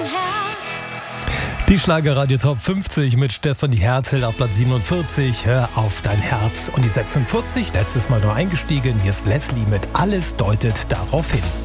Herz. Die Schlagerradio Top 50 mit Stefanie Herzl auf Platz 47. Hör auf dein Herz. Und die 46, letztes Mal nur eingestiegen. Hier ist Leslie mit Alles deutet darauf hin.